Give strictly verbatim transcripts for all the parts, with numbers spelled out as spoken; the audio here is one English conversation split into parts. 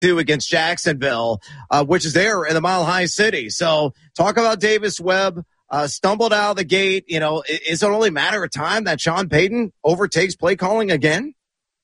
do against Jacksonville, uh, which is there in the Mile High City. So talk about Davis Webb. Uh, stumbled out of the gate. You know, is it only a matter of time that Sean Payton overtakes play calling again?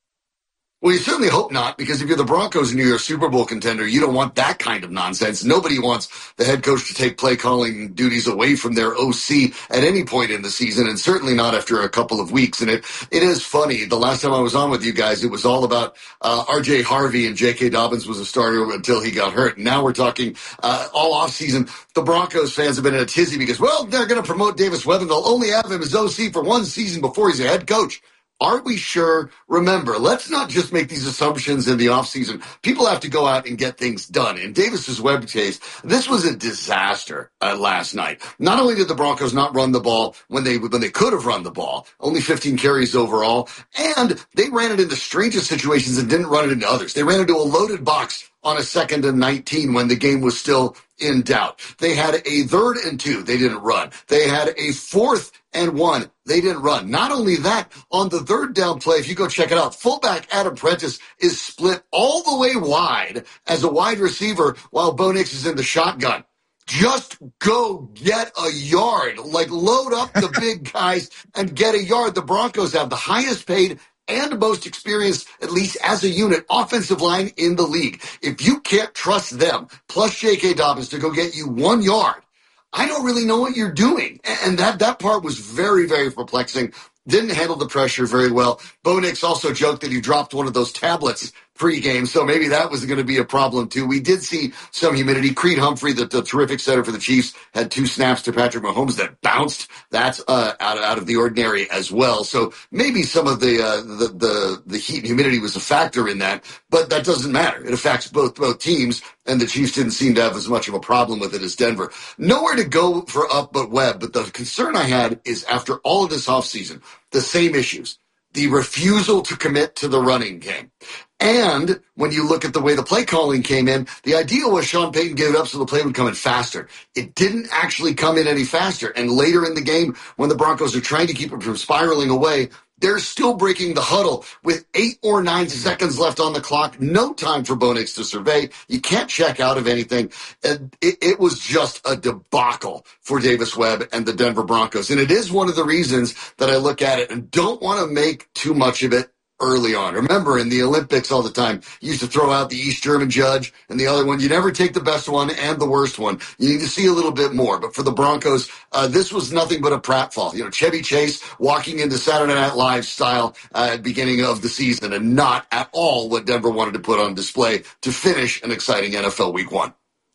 Well, you certainly hope not, because if you're the Broncos and you're a Super Bowl contender, you don't want that kind of nonsense. Nobody wants the head coach to take play calling duties away from their O C at any point in the season, and certainly not after a couple of weeks. And it it is funny. The last time I was on with you guys, it was all about uh, R J Harvey, and J K. Dobbins was a starter until he got hurt. And now we're talking uh, all offseason. The Broncos fans have been in a tizzy because, well, they're going to promote Davis Webb, and they'll only have him as O C for one season before he's a head coach. Aren't we sure? Remember, let's not just make these assumptions in the offseason. People have to go out and get things done. In Davis's Webb case, this was a disaster uh, last night. Not only did the Broncos not run the ball when they when they could have run the ball, only fifteen carries overall, and they ran it into strangest situations and didn't run it into others. They ran into a loaded box on a second and nineteen when the game was still in doubt. They had a third and two. They didn't run. They had a fourth and one. They didn't run. Not only that, on the third down play, if you go check it out, fullback Adam Prentice is split all the way wide as a wide receiver while Bo Nix is in the shotgun. Just go get a yard. Like, load up the big guys and get a yard. The Broncos have the highest paid and most experienced, at least as a unit, offensive line in the league. If you can't trust them, plus J K. Dobbins, to go get you one yard, I don't really know what you're doing. And that, that part was very, very perplexing. Didn't handle the pressure very well. Bo Nix also joked that he dropped one of those tablets pregame, so maybe that was going to be a problem too. We did see some humidity. Creed Humphrey, the, the terrific center for the Chiefs, had two snaps to Patrick Mahomes that bounced. That's uh, out, out of the ordinary as well. So maybe some of the, uh, the the the heat and humidity was a factor in that, but that doesn't matter. It affects both both teams, and the Chiefs didn't seem to have as much of a problem with it as Denver. Nowhere to go for up but Webb, but the concern I had is after all of this offseason, the same issues. The refusal to commit to the running game. And when you look at the way the play calling came in, the idea was Sean Payton gave it up so the play would come in faster. It didn't actually come in any faster. And later in the game, when the Broncos are trying to keep it from spiraling away, they're still breaking the huddle with eight or nine seconds left on the clock. No time for Bo Nix to survey. You can't check out of anything. And it, it was just a debacle for Davis Webb and the Denver Broncos. And it is one of the reasons that I look at it and don't want to make too much of it early on. Remember, in the Olympics all the time, you used to throw out the East German judge and the other one. You never take the best one and the worst one. You need to see a little bit more. But for the Broncos, uh, this was nothing but a pratfall. You know, Chevy Chase walking into Saturday Night Live style uh, at the beginning of the season, and not at all what Denver wanted to put on display to finish an exciting N F L Week One.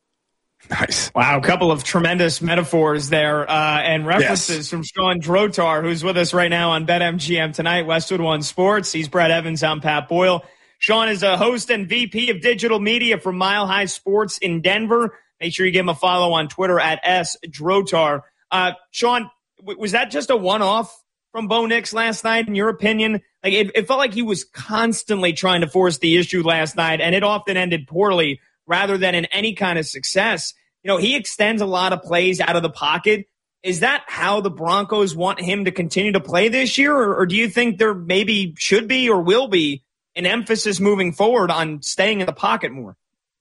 Nice. Wow, a couple of tremendous metaphors there uh, and references yes. from Sean Drotar, who's with us right now on BetMGM tonight, Westwood One Sports. He's Brett Evans. I'm Pat Boyle. Sean is a host and V P of digital media for Mile High Sports in Denver. Make sure you give him a follow on Twitter at S Drotar. Uh, Sean, w- was that just a one-off from Bo Nix last night, in your opinion? Like it, it felt like he was constantly trying to force the issue last night, and it often ended poorly rather than in any kind of success. You know, he extends a lot of plays out of the pocket. Is that how the Broncos want him to continue to play this year? Or, or do you think there maybe should be or will be an emphasis moving forward on staying in the pocket more?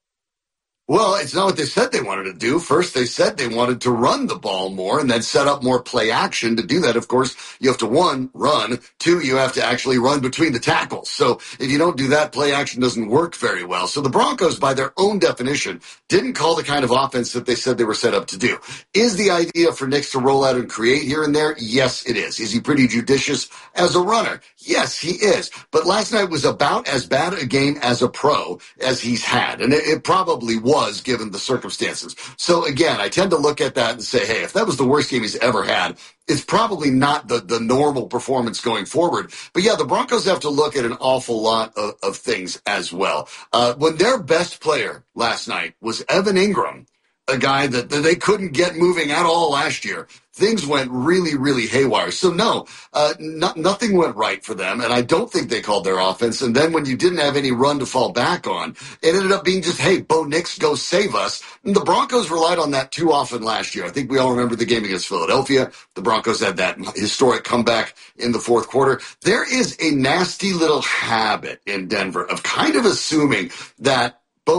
Well, it's not what they said they wanted to do. First, they said they wanted to run the ball more and then set up more play action. To do that, of course, you have to, one, run. Two, you have to actually run between the tackles. So if you don't do that, play action doesn't work very well. So the Broncos, by their own definition, didn't call the kind of offense that they said they were set up to do. Is the idea for Nix to roll out and create here and there? Yes, it is. Is he pretty judicious as a runner? Yes, he is. But last night was about as bad a game as a pro as he's had. And it, it probably was. Was given the circumstances. So again, I tend to look at that and say, hey, if that was the worst game he's ever had, it's probably not the, the normal performance going forward. But yeah, the Broncos have to look at an awful lot of, of things as well. Uh, when their best player last night was Evan Ingram, a guy that, that they couldn't get moving at all last year, things went really, really haywire. So no, uh, no, nothing went right for them, and I don't think they called their offense. And then when you didn't have any run to fall back on, it ended up being just, hey, Bo Nix, go save us. And the Broncos relied on that too often last year. I think we all remember the game against Philadelphia. The Broncos had that historic comeback in the fourth quarter. There is a nasty little habit in Denver of kind of assuming that